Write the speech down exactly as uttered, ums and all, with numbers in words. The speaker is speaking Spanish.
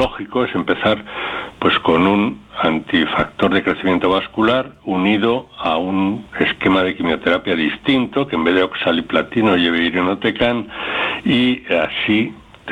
lógico es empezar pues con un antifactor de crecimiento vascular unido a un esquema de quimioterapia distinto, que en vez de oxaliplatino lleve irinotecan, y así